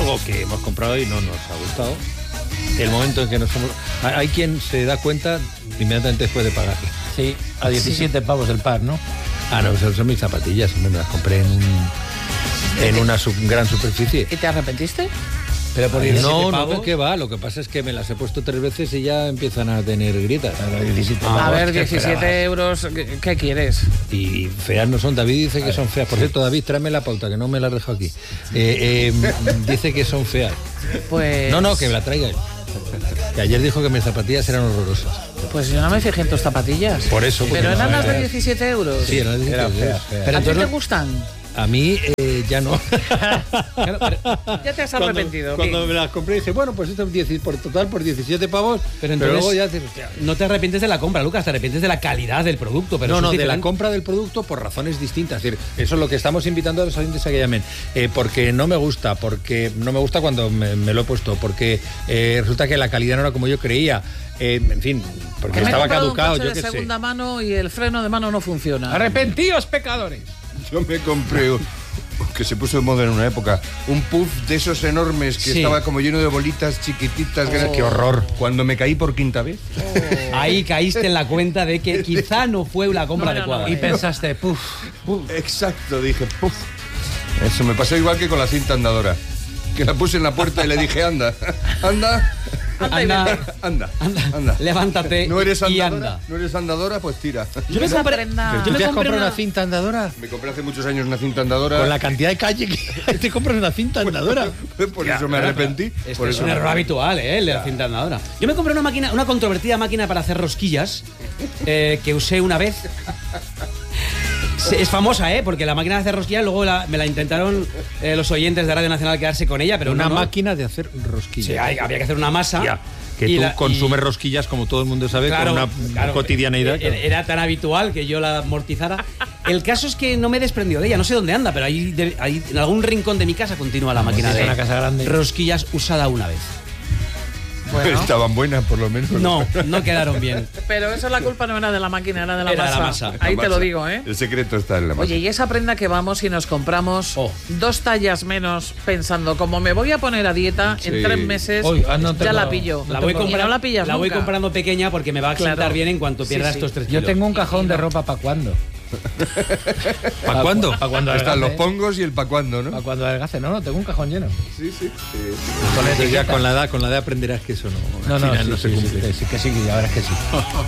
algo que hemos comprado y no nos ha gustado. El momento en que nos hemos... Hay quien se da cuenta inmediatamente después de pagar. Sí, a 17 pavos el par, ¿no? Ah, no, son mis zapatillas, me las compré en una gran superficie. ¿Y te arrepentiste? Pero por 17 No, pavos... ¿qué va? Lo que pasa es que me las he puesto 3 veces y ya empiezan a tener grietas. A ver, 17 euros, ¿qué quieres? Y feas no son. David dice que son feas. Por cierto, David, tráeme la pauta, que no me la has dejado aquí. Dice que son feas. Pues... No, que me la traiga él. Que ayer dijo que mis zapatillas eran horrorosas. Pues yo no me fijé en tus zapatillas. Por eso. Pero eran las de 17 euros. Sí, eran de 17 euros. ¿A ti te gustan? A mí ya no. Ya te has arrepentido. Cuando me las compré dije, bueno, pues esto por total por 17 pavos. Pero entonces luego ya no te arrepientes de la compra, Lucas, te arrepientes de la calidad del producto. Pero no, de la compra del producto por razones distintas. Es decir, eso es lo que estamos invitando a los oyentes a que llamen. Porque no me gusta cuando me lo he puesto, porque resulta que la calidad no era como yo creía. En fin, porque estaba caducado, yo qué sé. De segunda mano y el freno de mano no funciona. ¡Arrepentíos, pecadores! Yo me compré, que se puso de moda en una época, un puff de esos enormes que estaba como lleno de bolitas chiquititas. ¡Qué horror! Cuando me caí por quinta vez. Ahí caíste en la cuenta de que quizá no fue la compra adecuada. Y pensaste, puff. Exacto, dije, puff. Eso me pasó igual que con la cinta andadora, que la puse en la puerta y le dije, anda. Levántate ¿No eres andadora? y anda. ¿No eres andadora? Pues tira. ¿Tú te has comprado una cinta andadora? Me compré hace muchos años una cinta andadora. Con la cantidad de calle que te compras una cinta andadora. Por eso me arrepentí. Es un error habitual, el de la cinta andadora. Yo me compré una controvertida máquina para hacer rosquillas que usé una vez. Es famosa, porque la máquina de hacer rosquillas luego me la intentaron los oyentes de Radio Nacional quedarse con ella, pero una máquina de hacer rosquillas. Sí, había que hacer una masa. Ya, que tú consumes rosquillas, como todo el mundo sabe, claro, con una cotidianeidad. Era tan habitual que yo la amortizara. El caso es que no me desprendió de ella, no sé dónde anda, pero ahí en algún rincón de mi casa continúa la máquina de una casa grande. Rosquillas usada una vez. Bueno. Estaban buenas, por lo menos. No quedaron bien. Pero eso la culpa no era de la máquina, era de la masa. Ahí te lo digo, El secreto está en la masa. Oye, y esa prenda que vamos y nos compramos 2 tallas menos pensando, como me voy a poner a dieta, en 3 meses ya la pillo. La voy voy comprando pequeña porque me va a sentar bien en cuanto pierda estos 3 kilos. Yo tengo un cajón de ropa para cuándo. ¿Para cuándo? Para cuando están los pongos y el para cuándo, ¿no? Para cuando adelgace, no, tengo un cajón lleno. Sí. Entonces ya con la edad aprenderás que eso no se cumple. Sí, la verdad es que sí.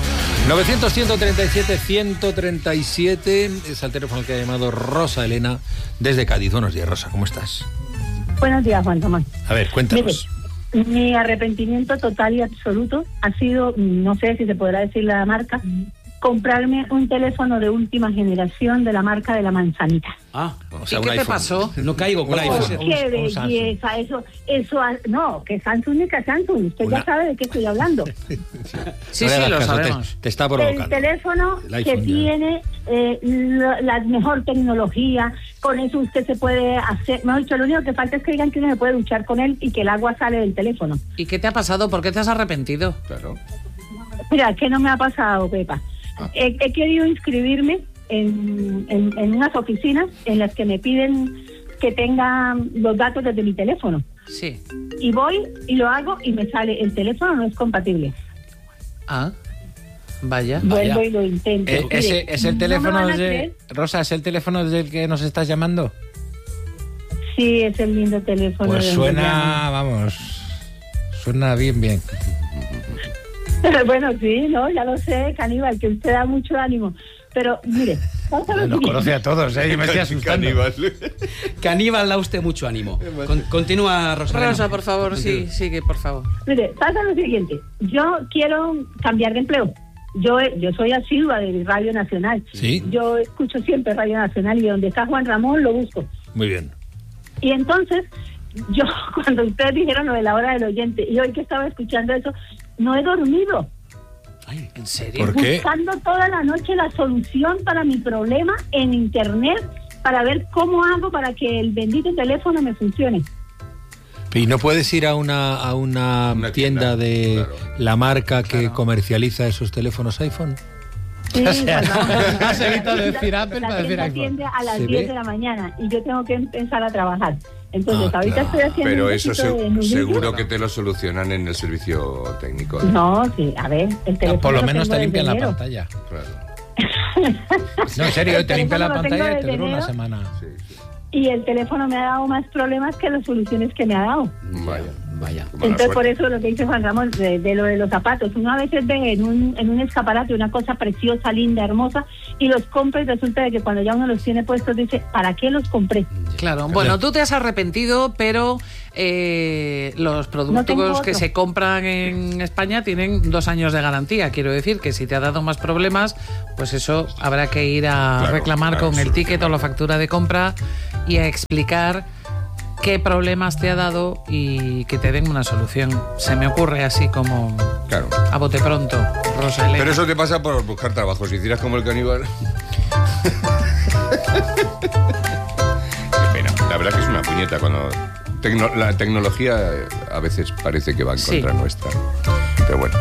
900-137-137 es el teléfono que ha llamado Rosa Elena desde Cádiz. Buenos días, Rosa, ¿cómo estás? Buenos días, Juan Tomás. A ver, cuéntanos. Mire, mi arrepentimiento total y absoluto ha sido, no sé si se podrá decir la marca, comprarme un teléfono de última generación de la marca de la manzanita. O sea, ¿y qué te pasó? No caigo con iPhone. ¡Qué belleza! Eso, no, que Samsung ni que Samsung. Usted ya sabe de qué estoy hablando. Sí, lo sabemos. Te está provocando. El teléfono que tiene la mejor tecnología, con eso usted se puede hacer, mejor dicho, lo único que falta es que digan que uno se puede duchar con él y que el agua sale del teléfono. ¿Y qué te ha pasado? ¿Por qué te has arrepentido? Claro. Mira, ¿qué no me ha pasado, Pepa? He querido inscribirme en unas oficinas en las que me piden que tenga los datos desde mi teléfono. Sí. Y voy y lo hago y me sale, el teléfono no es compatible. Vaya. Vuelvo y lo intento. ¿Es el teléfono no Rosa, es el teléfono desde el que nos estás llamando? Sí, es el lindo teléfono. Pues suena bien. Bueno, sí, no, ya lo sé, Caníbal, que usted da mucho ánimo. Pero, mire, nos conoce a todos, yo me estoy asustando. Caníbal da usted mucho ánimo. Continúa, Rosa. Rosa, por favor, sigue, por favor. Mire, pasa lo siguiente. Yo quiero cambiar de empleo. Yo soy asidua de Radio Nacional. ¿Sí? Yo escucho siempre Radio Nacional y donde está Juan Ramón lo busco. Muy bien. Y entonces, yo, cuando ustedes dijeron lo de la hora del oyente, y hoy que estaba escuchando eso, no he dormido. Ay, ¿en serio? ¿Por qué? Buscando toda la noche la solución para mi problema en internet para ver cómo hago para que el bendito teléfono me funcione. ¿Y no puedes ir a una tienda de la marca que comercializa esos teléfonos iPhone? Sí, has evitado decir Apple para decir la iPhone. tienda atiende a las 10 de la mañana y yo tengo que empezar a trabajar. Entonces, ahorita estoy haciendo pero un eso poquito de nudillo. seguro que te lo solucionan en el servicio técnico. No, sí, a ver, el teléfono Por lo lo menos tengo te limpian la desde enero. pantalla. Claro. No, en serio, te limpian la teléfono lo pantalla tengo y te desde dura una enero. semana. Sí. Y el teléfono me ha dado más problemas que las soluciones que me ha dado. Vaya. Vaya. Mala Entonces, por suerte. eso lo que dice Juan Ramón, de lo de los zapatos, uno a veces ve en un escaparate una cosa preciosa, linda, hermosa, y los compra y resulta de que cuando ya uno los tiene puestos dice, ¿para qué los compré? Claro, bueno, tú te has arrepentido, pero los productos que otro. se compran en España tienen 2 años de garantía. Quiero decir que si te ha dado más problemas, pues eso habrá que ir a Claro, reclamar claro, con el ticket o solucionar. la factura de compra y a explicar qué problemas te ha dado y que te den una solución. Se me ocurre así como Claro. a bote pronto, Rosa Elena. Pero eso te pasa por buscar trabajo. Si hicieras como el caníbal. Qué pena. La verdad que es una puñeta cuando la tecnología a veces parece que va en Sí. contra nuestra. Pero bueno.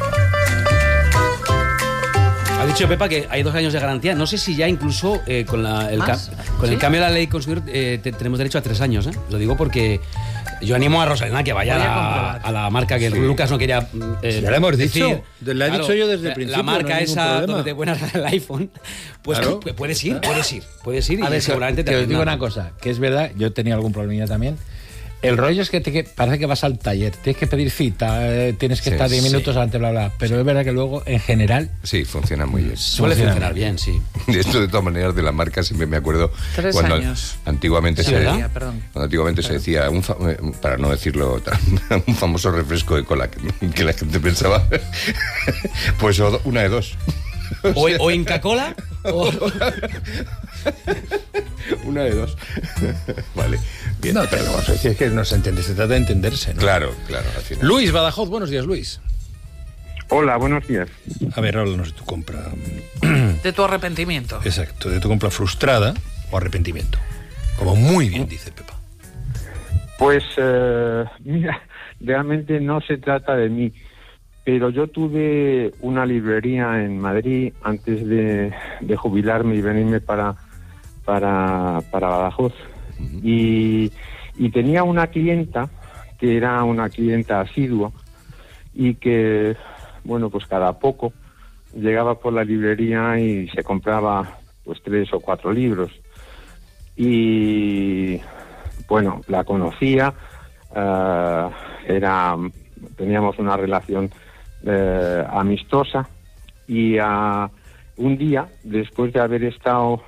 Ha dicho Pepa que hay 2 años de garantía. No sé si ya incluso con ¿Más? con ¿Sí? el cambio de la ley consumidor tenemos derecho a 3 años. Lo digo porque yo animo a Rosalena que vaya Voy a comprobar. a la marca que Lucas no quería. Ya le hemos dicho. decir. Le he dicho yo desde el principio, La marca no hay ningún esa problema. donde te pueden arreglar el iPhone. Pues Claro. puedes ir y A ver, seguramente que os digo arreglan. una cosa, que es verdad, yo tenía algún problemilla también. El rollo es que parece que vas al taller, tienes que pedir cita, tienes que Sí, estar 10 sí. minutos antes, bla, bla. Pero es verdad que luego, en general, Sí, funciona muy bien. Suele funcionar bien, sí. De esto, de todas maneras, de la marca siempre me acuerdo 3 cuando años. antiguamente Sí, se ¿verdad? Perdón. cuando antiguamente se decía para no decirlo un famoso refresco de cola que la gente pensaba pues una de dos. O Inca Cola o... Una de dos. Vale. Bien. No, pero vamos a decir que no se entiende, se trata de entenderse, ¿no? Claro, al final. Luis Badajoz, buenos días, Luis. Hola, buenos días. A ver, háblanos de tu compra. De tu arrepentimiento. Exacto, de tu compra frustrada o arrepentimiento. Como muy bien dice Pepa. Pues, mira, realmente no se trata de mí, pero yo tuve una librería en Madrid antes de jubilarme y venirme para Badajoz. Y tenía una clienta que era una clienta asidua y que, bueno, pues cada poco llegaba por la librería y se compraba pues 3 o 4 libros. Y bueno, la conocía, teníamos una relación amistosa y un día, después de haber estado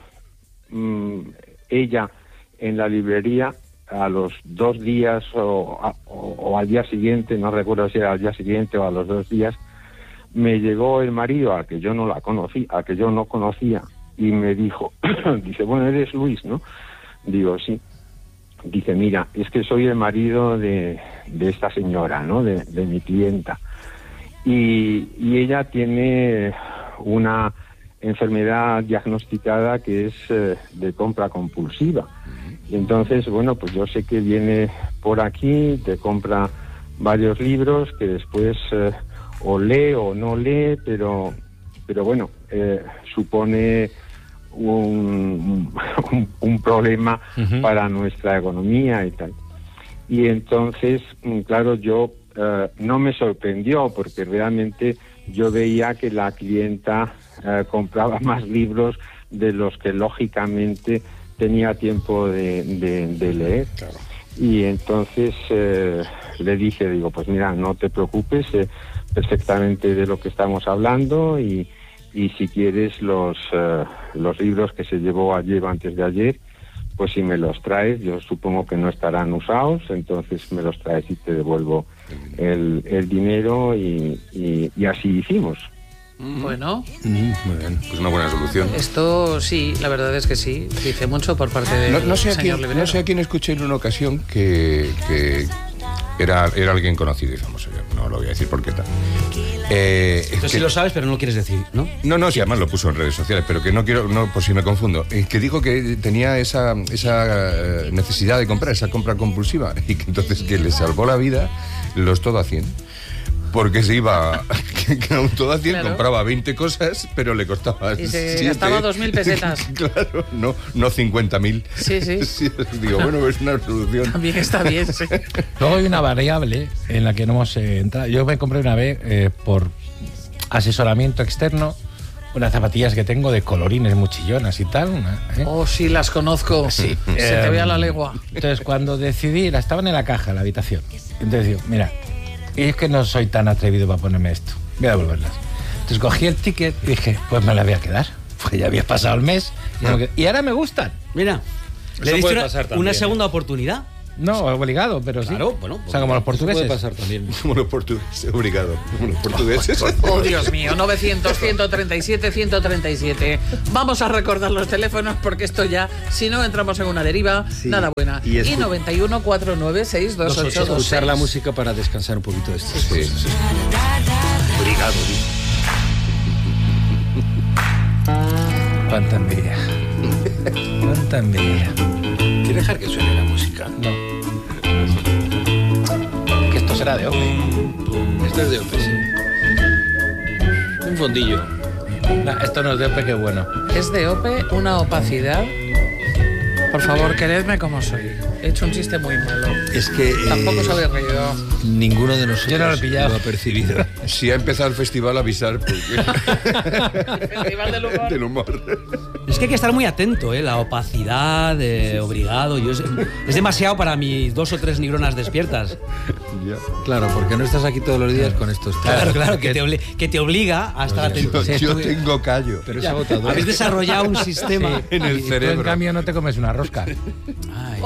ella en la librería, a los 2 días o al día siguiente, no recuerdo si era al día siguiente o a los 2 días, me llegó el marido al que yo no conocía y me dijo, dice, bueno, eres Luis, ¿no? Digo, sí. Dice, mira, es que soy el marido de esta señora, ¿no? De mi clienta. Y ella tiene una enfermedad diagnosticada que es de compra compulsiva. Y entonces, bueno, pues yo sé que viene por aquí, te compra varios libros que después o lee o no lee, pero bueno, supone un problema para nuestra economía y tal. Y entonces, claro, yo no me sorprendió porque realmente yo veía que la clienta compraba más libros de los que lógicamente tenía tiempo de leer. Claro. Y entonces le dije, digo, pues mira, no te preocupes, perfectamente de lo que estamos hablando y si quieres los libros que se llevó ayer o antes de ayer, pues si me los traes, yo supongo que no estarán usados, entonces me los traes y te devuelvo el dinero y así hicimos. Bueno, Muy bien, pues una buena solución. esto sí, la verdad es que sí. Dice mucho por parte del No sé señor librero. a quién escuché en una ocasión que era alguien conocido y famoso. Yo no lo voy a decir porque tal. Tú sí lo sabes, pero no lo quieres decir, ¿no? No, sí, además lo puso en redes sociales, pero que no quiero, no, por si me confundo, que dijo que tenía esa necesidad de comprar, esa compra compulsiva, y que entonces que le salvó la vida los todo a 100. Porque se iba a un todo a 100, Claro. compraba 20 cosas, pero le costaba Y se 7. gastaba 2.000 pesetas. Claro, no 50.000. Sí, sí. Digo, bueno, es una solución. También está bien, sí. Luego hay una variable en la que no hemos entrado. Yo me compré una vez por asesoramiento externo unas zapatillas que tengo de colorines muy chillonas y tal. Oh, sí, las conozco. Sí. Se te ve a la legua. Entonces, cuando decidí, estaban en la caja, en la habitación. Entonces digo, mira, y es que no soy tan atrevido para ponerme esto. Voy a devolverlas. Entonces cogí el ticket y dije, pues me la voy a quedar. Pues ya había pasado el mes. Y ahora me gustan. Mira, Eso le diste puede una, pasar también, una segunda oportunidad. No, obligado, pero sí. Claro, bueno, O sea, como los portugueses. Puede pasar también. Como los portugueses, obrigado. Como los portugueses. Oh, Dios mío, 900-137-137. Vamos a recordar los teléfonos porque esto ya, si no entramos en una deriva, nada buena. Y Y 91 49 62826. Escuchar la música para descansar un poquito de esto. Sí. Obrigado. Cuánta envidia. Cuánta envidia. ¿Quieres dejar que suene la música? No. Que esto será de hombre. Esto es de OPE, sí. Un fondillo. No, esto no es de hombre, qué bueno. Es de OPE una opacidad. Por favor, queredme como soy. He hecho un chiste muy malo. Es que Tampoco os habéis reído. ninguno de nosotros Yo no lo he pillado. lo ha percibido. Si ha empezado el festival, avisar. Porque... Festival del humor. del humor. Es que hay que estar muy atento, la opacidad, obrigado. Es demasiado para mis 2 o 3 neuronas despiertas. Ya. Claro, porque no estás aquí todos los días con estos temas. Claro, que te obliga a estar atento. Yo tengo callo. Pero es agotador. Habéis desarrollado un sistema. En el Y tú, en cerebro. cambio, no te comes una rosca. Ay.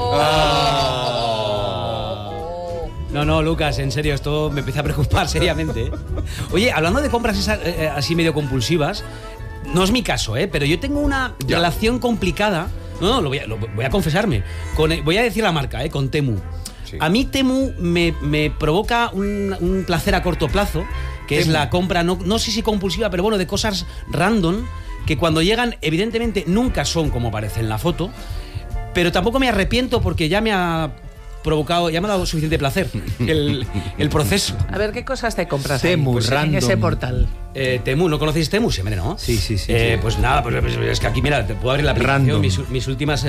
Oh. No, Lucas, en serio, esto me empieza a preocupar seriamente. Oye, hablando de compras así medio compulsivas, no es mi caso, pero yo tengo una relación complicada. No, lo voy a confesarme. Voy a decir la marca, con Temu. Sí. A mí Temu me provoca un placer a corto plazo, que es la compra, no sé si compulsiva, pero bueno, de cosas random, que cuando llegan, evidentemente, nunca son como parece en la foto, pero tampoco me arrepiento porque ya me ha provocado, ya me ha dado suficiente placer el proceso. A ver, ¿qué cosas te compras ahí? Temu, Pues en random. ese portal? Temu, ¿no conocéis Temu? Sí, hombre, ¿no? Sí. Pues nada, pues es que aquí, mira, te puedo abrir la aplicación, mis últimas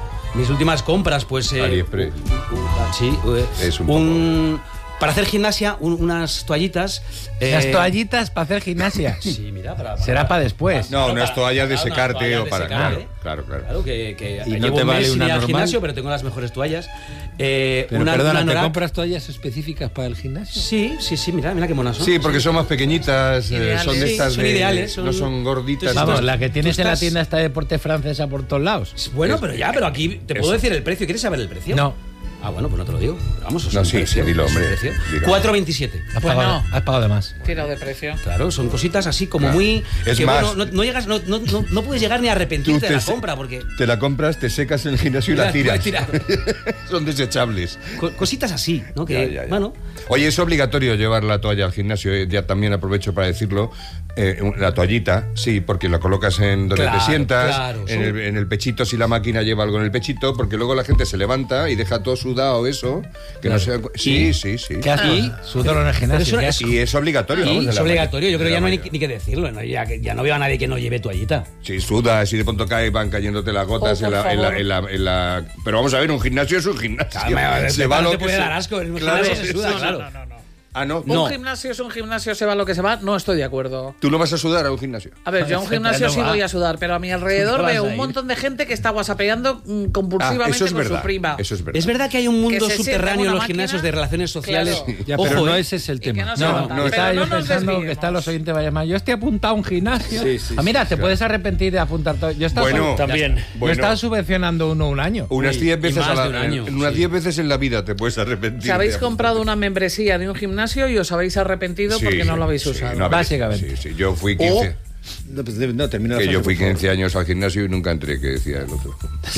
compras, pues... AliExpress. Sí, Es un para hacer gimnasia, unas toallitas... Las toallitas para hacer gimnasia. Sí, mira, Será para después. No, unas toallas de Claro, unas secarte toallas o de para. secarte. Claro. Claro, que ¿Y no llevo te un vale mes sin una ir al normal? gimnasio, pero tengo las mejores toallas. Pero Una perdona, ¿te Norak. compras toallas específicas para el gimnasio? Sí, mira qué monas son. Sí, porque son más pequeñitas, Ideales. son de Sí, estas son de... ideales, no son gorditas. Entonces, Vamos, tú- la que tienes tú en la estás- tienda está de deporte francesa por todos lados. Bueno, pero aquí te puedo decir el precio. ¿Quieres saber el precio? No. Ah, bueno, pues no te lo digo. Pero vamos, No, sí, dilo, hombre, dilo. 4,27. Has Pues pagado, no. has pagado de más. Tiro de precio. Claro, son cositas así como Claro. muy... Es que, más- bueno, no llegas, no puedes llegar ni a arrepentirte de la compra, porque... Te la compras, te secas en el gimnasio y la Mira, tiras. puedes Son desechables. Cositas así, ¿no? Que, Ya. bueno... Oye, es obligatorio llevar la toalla al gimnasio, ya también aprovecho para decirlo. La toallita, sí, porque la colocas en donde Claro, te sientas, claro, en el pechito si la máquina lleva algo en el pechito, porque luego la gente se levanta y deja todo sudado eso, que no sea... Sí. ¿Qué haces? Sudor en el gimnasio. Pero ¿qué eso haces? Y es obligatorio, vamos, de es la obligatorio, yo creo que ya no hay mañana. ni que decirlo, ¿no? Ya no veo a nadie que no lleve toallita. Si sudas y de pronto cae, van cayéndote las gotas Oh, por favor. Pero vamos a ver, un gimnasio es un gimnasio. Se va lo te que puede se- dar asco, en un Claro, gimnasio se suda, sí. claro. Ah, ¿no? No. Un gimnasio es un gimnasio, se va lo que se va. No estoy de acuerdo. ¿Tú no vas a sudar a un gimnasio? A ver, yo a un gimnasio sí voy a sudar, pero a mi alrededor vas veo a un ir? montón de gente que está whatsappeando compulsivamente eso es con verdad. su prima. Eso es verdad. Es verdad que hay un mundo Que se sienta subterráneo en una los máquina. gimnasios de relaciones sociales. Claro. Ya, pero Ojo, no ese es el Y que tema. no se No, nota. no, Estaba Pero yo no nos pensando que desviemos. están los oyentes vayan más. Yo estoy apuntado a un gimnasio. Sí, Mira, te claro. puedes arrepentir de apuntar todo. Yo estaba, Bueno, también. yo Bueno, estaba subvencionando uno un año. unas 10 veces más a de un año, unas sí. 10 veces en la vida te puedes arrepentir. Si habéis de- comprado una membresía de un gimnasio y os habéis arrepentido Sí, porque no lo habéis sí, usado. no, a ver, Básicamente. Sí, yo fui 15. No, termina la Que frase, yo fui por favor. 15 años al gimnasio y nunca entré, que decía el otro.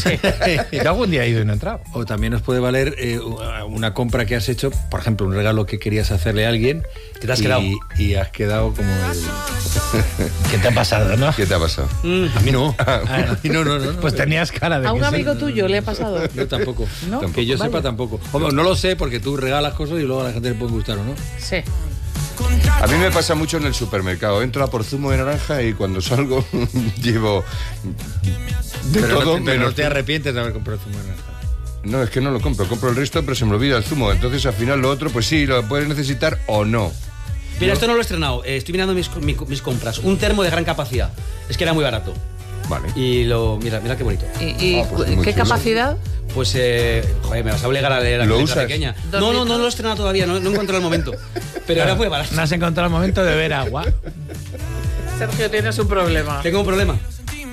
Yo algún día he ido y no he entrado. O también os puede valer una compra que has hecho, por ejemplo, un regalo que querías hacerle a alguien. Que te has quedado. Y has quedado como el... ¿Qué te ha pasado, no? ¿Qué te ha pasado? A mí no. A mí no. Pues tenías cara de A un que sí. amigo tuyo le ha pasado. Yo tampoco. ¿No? Que yo sepa tampoco. Hombre, no lo sé porque tú regalas cosas y luego a la gente le puede gustar o no. Sí. A mí me pasa mucho en el supermercado. Entro a por zumo de naranja y cuando salgo llevo de Pero todo. no, no te arrepientes de haber comprado zumo de naranja. No, es que no lo compro el resto, pero se me olvida el zumo. Entonces al final lo otro, pues sí, lo puedes necesitar o no. Mira, esto no lo he estrenado. Estoy mirando mis compras. Un termo de gran capacidad. Es que era muy barato. Vale. Y mira qué bonito. ¿Y pues qué muy chulo. capacidad? Pues, joder, me vas a obligar a leer la ¿Lo letra usas? pequeña. No lo he estrenado todavía, no encontré el momento. Pero era muy barato. No has encontrado el momento de beber agua. Sergio, tienes un problema. Tengo un problema.